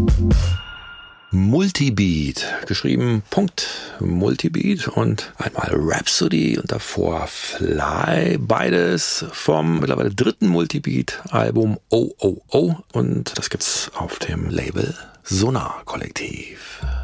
Multibeat, geschrieben Punkt Multibeat und einmal Rhapsody und davor Fly, beides vom mittlerweile dritten Multibeat-Album Oh Oh Oh und das gibt's auf dem Label Sonar Kollektiv.